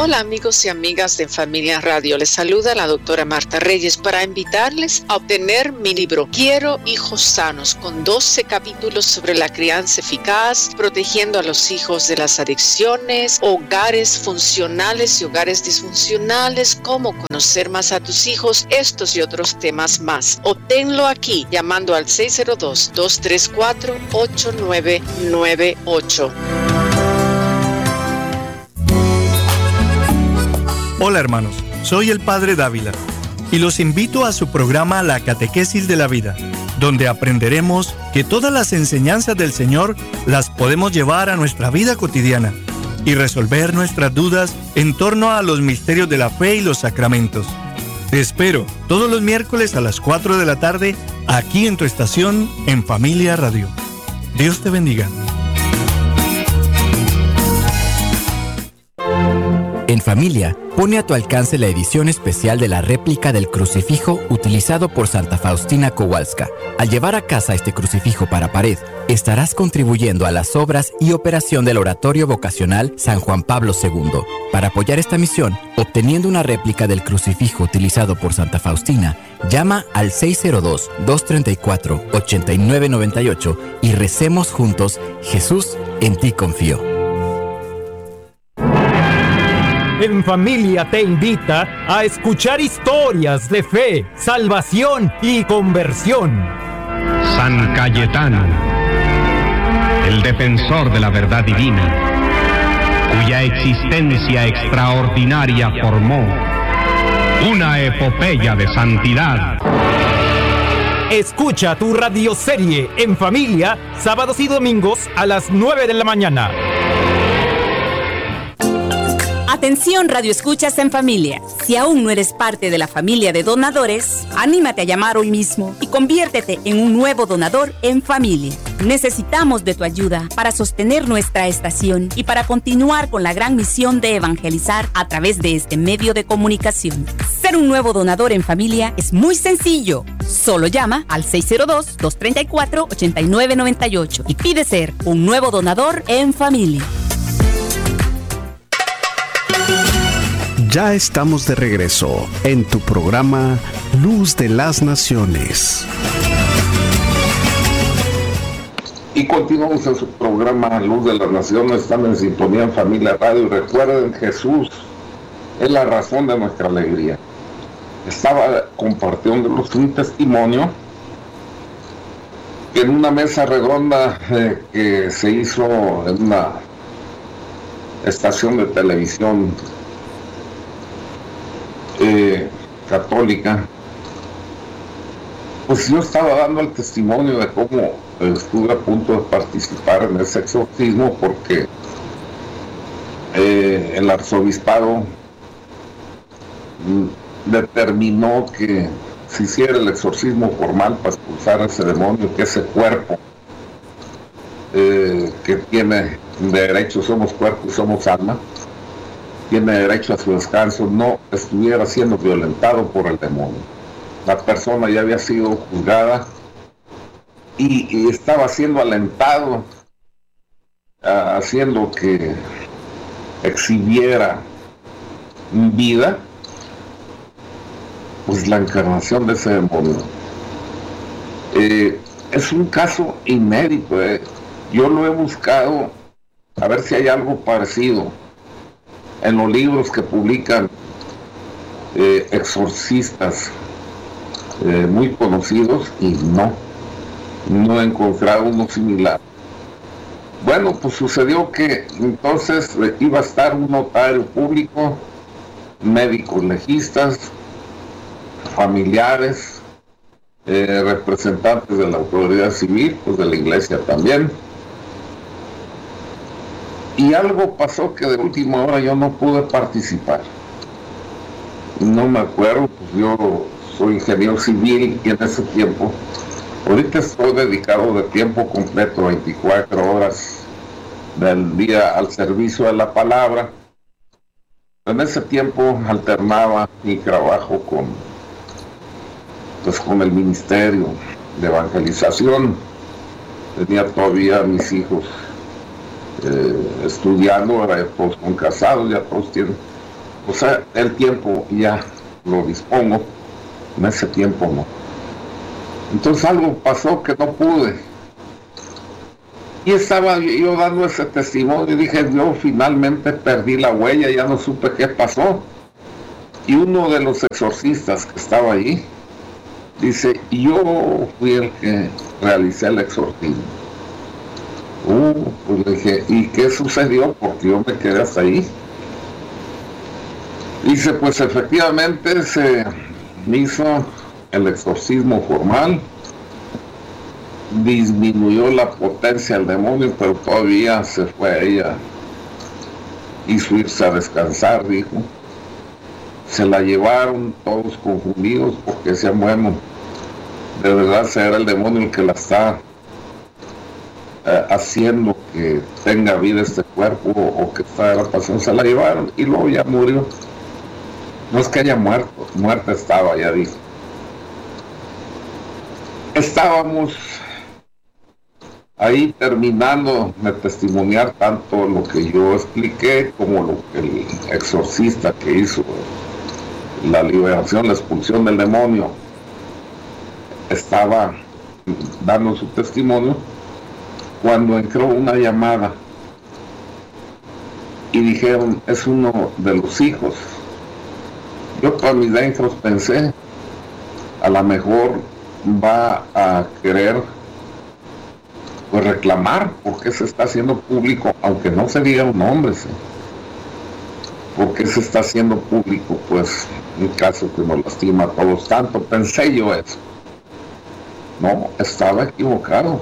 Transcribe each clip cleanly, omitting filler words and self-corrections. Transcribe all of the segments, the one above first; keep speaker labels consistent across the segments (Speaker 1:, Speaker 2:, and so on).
Speaker 1: Hola amigos y amigas de Familia Radio, les saluda la doctora Marta Reyes para invitarles a obtener mi libro Quiero hijos sanos, con 12 capítulos sobre la crianza eficaz, protegiendo a los hijos de las adicciones, hogares funcionales y hogares disfuncionales, cómo conocer más a tus hijos, estos y otros temas más. Obténlo aquí llamando al 602-234-8998.
Speaker 2: Hola hermanos, soy el Padre Dávila y los invito a su programa La Catequesis de la Vida, donde aprenderemos que todas las enseñanzas del Señor las podemos llevar a nuestra vida cotidiana y resolver nuestras dudas en torno a los misterios de la fe y los sacramentos. Te espero todos los miércoles a las 4 de la tarde aquí en tu estación en Familia Radio. Dios te bendiga.
Speaker 3: En Familia, pone a tu alcance la edición especial de la réplica del crucifijo utilizado por Santa Faustina Kowalska. Al llevar a casa este crucifijo para pared, estarás contribuyendo a las obras y operación del Oratorio Vocacional San Juan Pablo II. Para apoyar esta misión, obteniendo una réplica del crucifijo utilizado por Santa Faustina, llama al 602-234-8998 y recemos juntos: Jesús, en ti confío.
Speaker 4: En Familia te invita a escuchar historias de fe, salvación y conversión.
Speaker 5: San Cayetano, el defensor de la verdad divina, cuya existencia extraordinaria formó una epopeya de santidad.
Speaker 4: Escucha tu radioserie En Familia, sábados y domingos a las 9 de la mañana.
Speaker 6: Atención, Radio Escuchas en Familia. Si aún no eres parte de la familia de donadores, anímate a llamar hoy mismo y conviértete en un nuevo donador en familia. Necesitamos de tu ayuda para sostener nuestra estación y para continuar con la gran misión de evangelizar a través de este medio de comunicación. Ser un nuevo donador en familia es muy sencillo. Solo llama al 602-234-8998 y pide ser un nuevo donador en familia.
Speaker 7: Ya estamos de regreso en tu programa Luz de las Naciones.
Speaker 8: Y continuamos en su programa Luz de las Naciones. Están en sintonía en Familia Radio. Y recuerden, Jesús es la razón de nuestra alegría. Estaba compartiéndolos un testimonio en una mesa redonda que se hizo en una estación de televisión católica. Pues yo estaba dando el testimonio de cómo estuve a punto de participar en ese exorcismo, porque el arzobispado determinó que se hiciera el exorcismo formal para expulsar a ese demonio, que ese cuerpo que tiene derecho, somos cuerpo y somos alma, tiene derecho a su descanso, no estuviera siendo violentado por el demonio. La persona ya había sido juzgada y estaba siendo alentado, haciendo que exhibiera vida, pues la encarnación de ese demonio. Es un caso inédito. Yo lo he buscado a ver si hay algo parecido en los libros que publican exorcistas muy conocidos, y no he encontrado uno similar. Bueno, pues sucedió que entonces iba a estar un notario público, médicos legistas, familiares, representantes de la autoridad civil, pues de la iglesia también. Y algo pasó que de última hora yo no pude participar. No me acuerdo, pues yo soy ingeniero civil y en ese tiempo, ahorita estoy dedicado de tiempo completo, 24 horas del día al servicio de la palabra. En ese tiempo alternaba mi trabajo con el ministerio de evangelización. Tenía todavía a mis hijos estudiando, ahora todos son casados, ya todos tienen O sea, el tiempo ya lo dispongo, en ese tiempo no. Entonces algo pasó que no pude. Y estaba yo dando ese testimonio y dije, yo finalmente perdí la huella, ya no supe qué pasó. Y uno de los exorcistas que estaba ahí dice, yo fui el que realicé el exorcismo. Pues le dije, ¿y qué sucedió? Porque yo me quedé hasta ahí. Dice, pues efectivamente se hizo el exorcismo formal, disminuyó la potencia del demonio, pero todavía se fue a ella, hizo irse a descansar, dijo. Se la llevaron todos confundidos porque decían, bueno, de verdad será el demonio el que la está haciendo que tenga vida este cuerpo o que está la pasión. Se la llevaron y luego ya murió. No es que haya muerto, muerta estaba, ya dijo. Estábamos ahí terminando de testimoniar tanto lo que yo expliqué como lo que el exorcista que hizo la liberación, la expulsión del demonio, estaba dando su testimonio, cuando entró una llamada y dijeron, es uno de los hijos. Yo para mis dentros pensé, a lo mejor va a querer pues reclamar porque se está haciendo público, aunque no se diga un nombre, ¿sí? Porque se está haciendo público, pues, un caso que nos lastima a todos tanto. Pensé yo eso. No, estaba equivocado.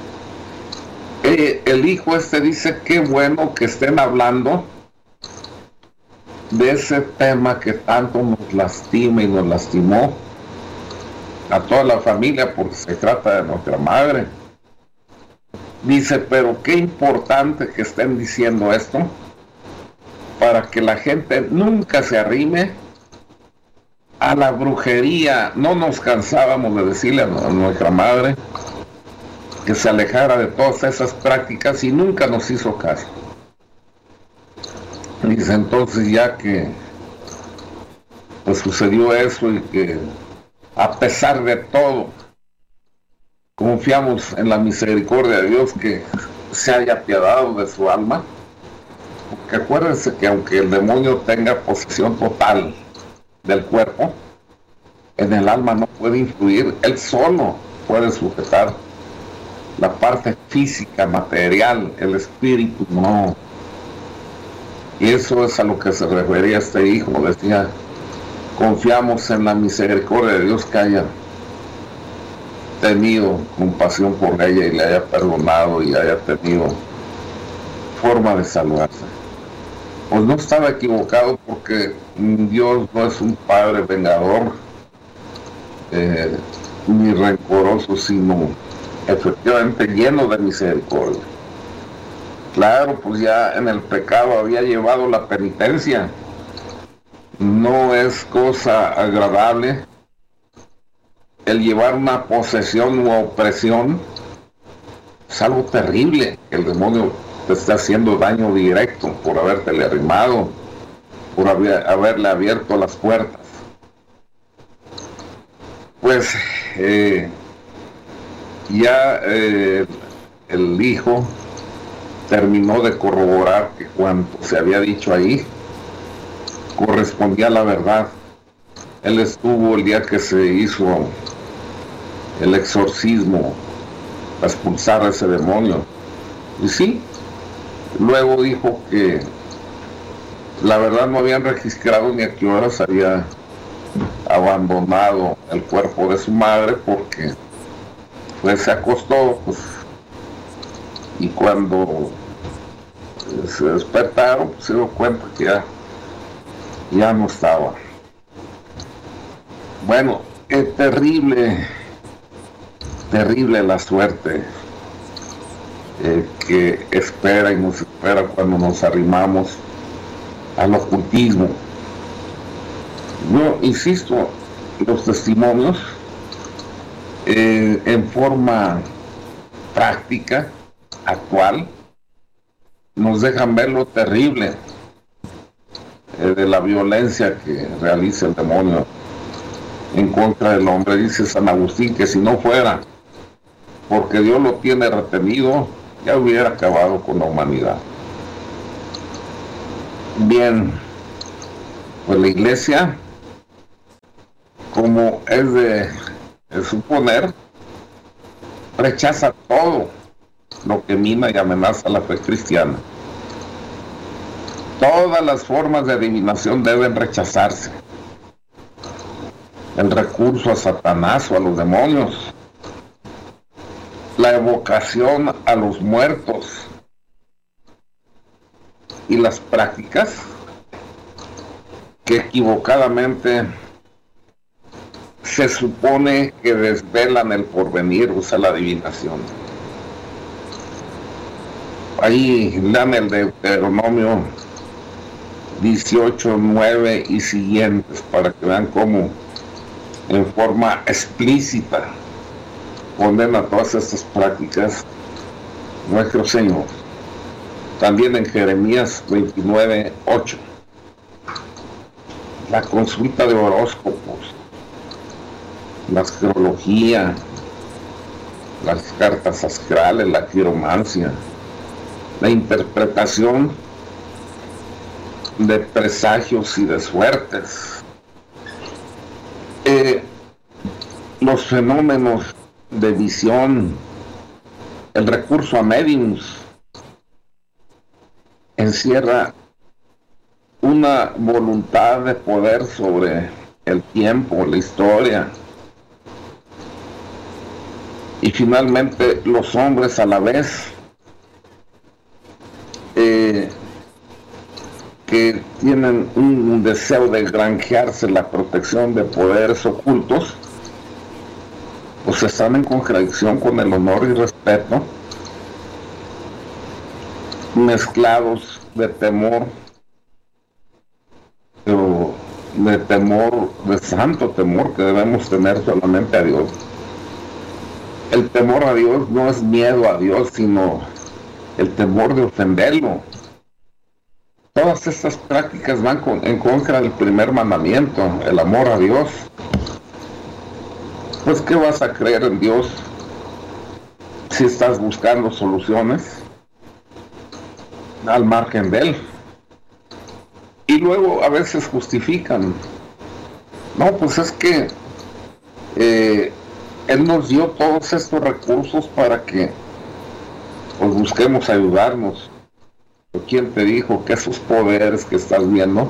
Speaker 8: El hijo dice, qué bueno que estén hablando de ese tema que tanto nos lastima y nos lastimó a toda la familia, porque se trata de nuestra madre. Dice, pero qué importante que estén diciendo esto para que la gente nunca se arrime a la brujería. No nos cansábamos de decirle a nuestra madre que se alejara de todas esas prácticas y nunca nos hizo caso. Dice, entonces ya que pues sucedió eso y que a pesar de todo confiamos en la misericordia de Dios, que se haya apiadado de su alma, porque acuérdense que aunque el demonio tenga posesión total del cuerpo, en el alma no puede influir, él solo puede sujetar la parte física, material, el espíritu no. Y eso es a lo que se refería este hijo, decía, confiamos en la misericordia de Dios, que haya tenido compasión por ella y le haya perdonado y haya tenido forma de salvarse. Pues no estaba equivocado, porque Dios no es un padre vengador ni rencoroso, sino efectivamente lleno de misericordia. Claro, pues ya en el pecado había llevado la penitencia. No es cosa agradable el llevar una posesión u opresión. Es algo terrible que el demonio te está haciendo daño directo por habértele arrimado, por haberle abierto las puertas. Pues ya el hijo terminó de corroborar que cuanto se había dicho ahí correspondía a la verdad. Él estuvo el día que se hizo el exorcismo para expulsar a ese demonio, y sí, luego dijo que la verdad no habían registrado ni a qué horas había abandonado el cuerpo de su madre, porque pues se acostó, pues, y cuando se despertaron, pues, se dio cuenta que ya no estaba. Bueno, es terrible la suerte que espera y nos espera cuando nos arrimamos al ocultismo. Yo insisto, los testimonios en forma práctica, actual, nos dejan ver lo terrible de la violencia que realiza el demonio en contra del hombre. Dice San Agustín que si no fuera porque Dios lo tiene retenido, ya hubiera acabado con la humanidad. Bien, pues la Iglesia, como es de suponer, rechaza todo lo que mina y amenaza la fe cristiana. Todas las formas de adivinación deben rechazarse. El recurso a Satanás o a los demonios, la evocación a los muertos y las prácticas que equivocadamente se supone que desvelan el porvenir, o sea, la adivinación. Ahí lean el Deuteronomio 18:9 y siguientes para que vean cómo en forma explícita condena todas estas prácticas nuestro Señor. También en Jeremías 29:8, la consulta de horóscopos, la astrología, las cartas astrales, la quiromancia, la interpretación de presagios y de suertes, los fenómenos de visión, el recurso a médiums, encierra una voluntad de poder sobre el tiempo, la historia, y finalmente los hombres a la vez que tienen un deseo de granjearse la protección de poderes ocultos, pues están en contradicción con el honor y respeto, mezclados de temor, pero de temor, de santo temor que debemos tener solamente a Dios. El temor a Dios no es miedo a Dios, sino el temor de ofenderlo. Todas estas prácticas van en contra del primer mandamiento, el amor a Dios. Pues, ¿qué vas a creer en Dios si estás buscando soluciones al margen de Él? Y luego a veces justifican. No, pues es que Él nos dio todos estos recursos para que pues busquemos ayudarnos. ¿Quién te dijo que esos poderes que estás viendo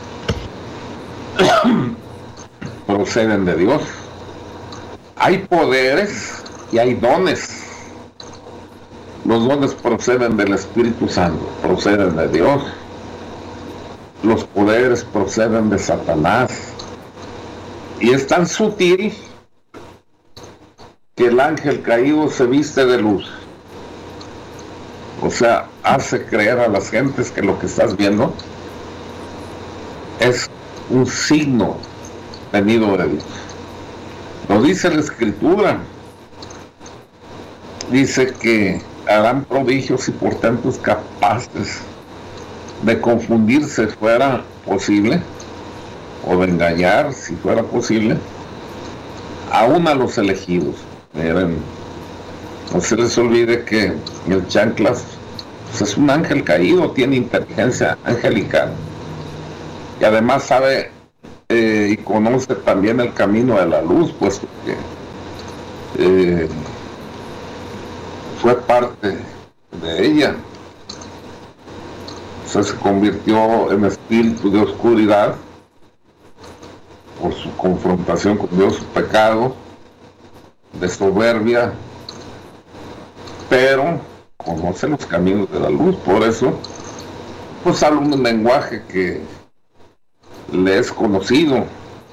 Speaker 8: proceden de Dios? Hay poderes y hay dones. Los dones proceden del Espíritu Santo, proceden de Dios. Los poderes proceden de Satanás. Y es tan sutil que el ángel caído se viste de luz. O sea, hace creer a las gentes que lo que estás viendo es un signo venido de Dios. Lo dice la Escritura. Dice que harán prodigios y portentos capaces de confundir si fuera posible, o de engañar si fuera posible, aún a los elegidos. Miren, no se les olvide que el chanclas pues es un ángel caído, tiene inteligencia angelical y además sabe y conoce también el camino de la luz, puesto que fue parte de ella. O sea, se convirtió en espíritu de oscuridad por su confrontación con Dios, su pecado, de soberbia, pero conoce los caminos de la luz. Por eso pues habla un lenguaje que le es conocido.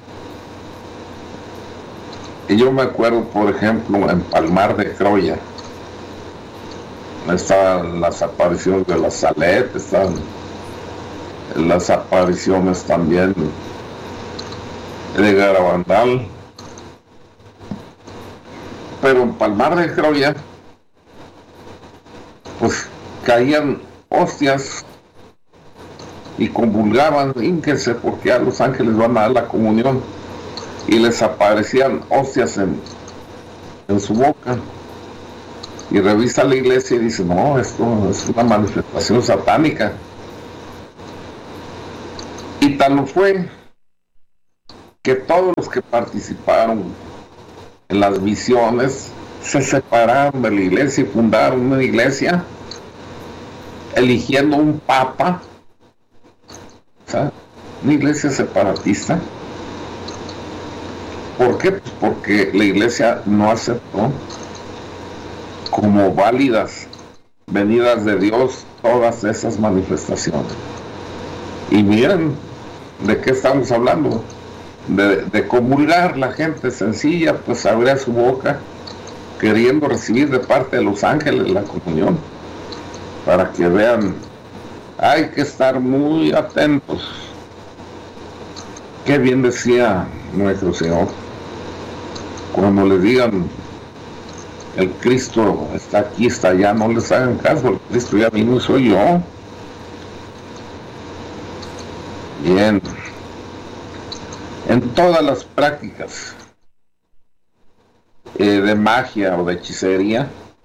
Speaker 8: Y yo me acuerdo, por ejemplo, en Palmar de Troya están las apariciones de la Salet, están las apariciones también de Garabandal. Pero en Palmar de Troya pues caían hostias y convulgaban, ínquense porque a los ángeles van a dar la comunión, y les aparecían hostias en su boca. Y revisa la iglesia y dice, no, esto es una manifestación satánica. Y tal lo fue que todos los que participaron en las visiones se separaron de la iglesia y fundaron una iglesia eligiendo un papa, o sea, una iglesia separatista. ¿Por qué? Pues porque la iglesia no aceptó como válidas, venidas de Dios, todas esas manifestaciones. Y miren de qué estamos hablando, de comulgar. La gente sencilla pues abría su boca queriendo recibir de parte de los ángeles la comunión, para que vean, hay que estar muy atentos. Qué bien decía nuestro Señor, cuando le digan el Cristo está aquí, está allá, no les hagan caso, el Cristo ya vino y soy yo. Bien, en todas las prácticas de magia o de hechicería,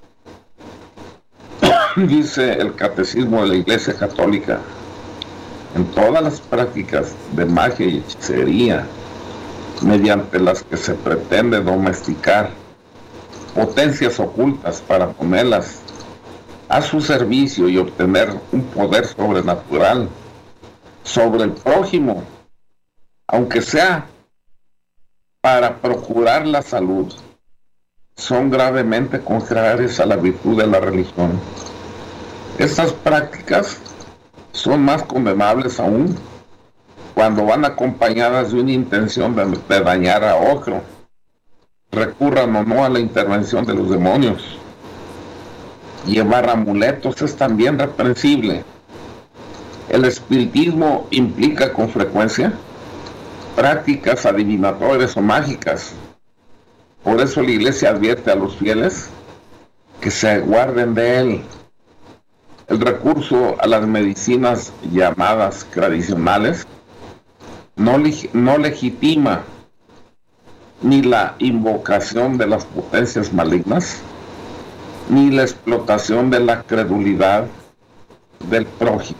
Speaker 8: dice el Catecismo de la Iglesia Católica, en todas las prácticas de magia y hechicería, mediante las que se pretende domesticar potencias ocultas para ponerlas a su servicio y obtener un poder sobrenatural sobre el prójimo, aunque sea para procurar la salud, son gravemente contrarias a la virtud de la religión. Estas prácticas son más condenables aún cuando van acompañadas de una intención de dañar a otro, recurran o no a la intervención de los demonios. Llevar amuletos es también reprensible. El espiritismo implica con frecuencia prácticas adivinatorias o mágicas. Por eso la iglesia advierte a los fieles que se guarden de él. El recurso a las medicinas llamadas tradicionales no legitima ni la invocación de las potencias malignas, ni la explotación de la credulidad del prójimo.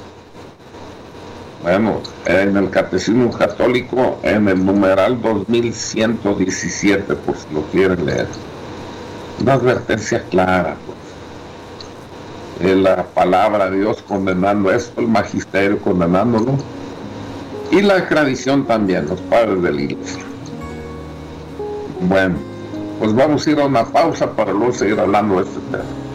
Speaker 8: Bueno, en el Catecismo Católico, en el numeral 2117, por si lo quieren leer, una advertencia clara, pues. La palabra de Dios condenando esto, el magisterio condenándolo, y la tradición también, los padres de la iglesia. Bueno, pues vamos a ir a una pausa para luego seguir hablando de este tema.